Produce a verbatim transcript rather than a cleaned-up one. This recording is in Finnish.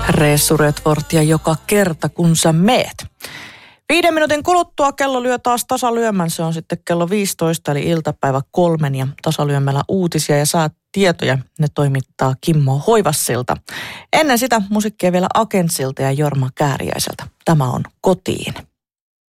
Resurretvortia joka kerta kun sä meet. Viiden minuutin kuluttua kello lyö taas tasalyömän. Se on sitten kello viisitoista eli iltapäivä kolmen ja tasalyömällä uutisia ja saat tietoja. Ne toimittaa Kimmo Hoivassilta. Ennen sitä musiikkia vielä Agentsilta ja Jorma Kääriäiseltä. Tämä on Kotiin.